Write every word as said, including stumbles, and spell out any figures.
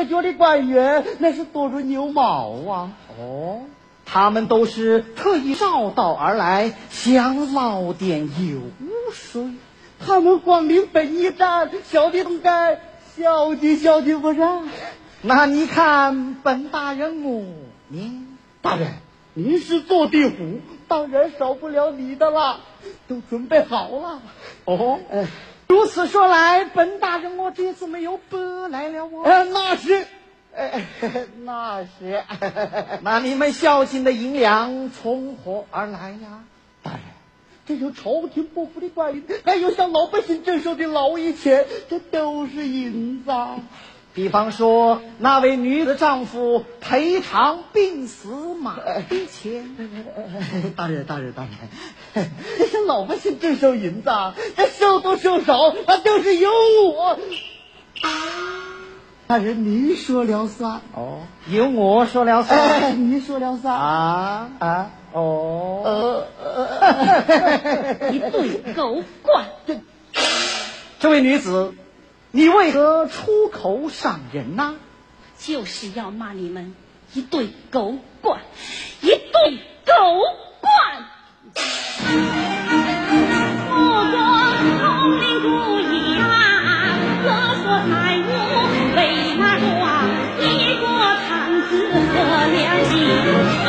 角的官员那是多如牛毛啊！ 哦，他们都是特意绕道而来，想捞点油水。 他们光临本一站，小弟应该小弟小弟不是？ 那你看本大人我呢？ 大人，您是做地虎，当然少不了你的啦，都准备好了。 哦，呃、如此说来，本大人我这次没有白来了我。 呃，那是，呃，那是。 那你们孝敬的银两从何而来呀？ 大人，这有朝廷拨付的官银，还有向老百姓征收的劳役钱，这都是银子。 比方说，那位女子丈夫赔偿病死马的钱。 大人，大人，大人，这向老百姓征收银子，这收多收少，那都是由我。大人，您说了算。 哦，由我说了算。 哎，您说了算啊啊哦。 呃，一对狗官。 这这位女子，你为何出口伤人呢？ 就是要骂你们一对狗官，一对狗官。